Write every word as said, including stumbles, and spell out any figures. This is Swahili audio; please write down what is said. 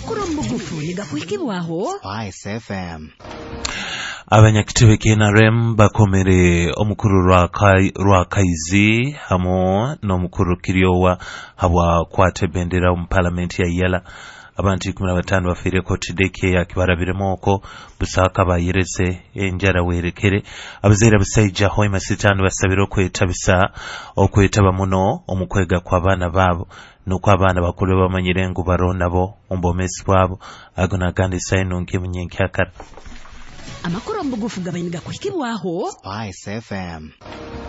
Amakuru mugufu nigakwikibwaho Spice F M. Abanyakitebe k'N R M bakomere omukuru rwa Kaizi hamo n'omukuru Kiryowa habwa kwate bendera mu parliament ya Yala. Abantu kumi na batanu bafire ko tideke yakibarabiremo ko busaka bayirese enjara werekere abazera bisayija hoima sitanu basabiro kwetabisa okwetaba muno omukwega kwa bana babo nuko abana bakuru bamanyirengo barona bo ombomesi babo agona kandi sayino nkimunyenkakara Amakuru mugufu gabainiga kwikibwaho Spice F M.